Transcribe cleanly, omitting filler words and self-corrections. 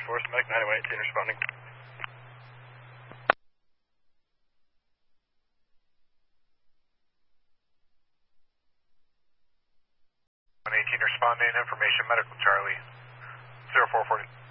Force Mike 918 responding. 118 responding, information medical Charlie 0440.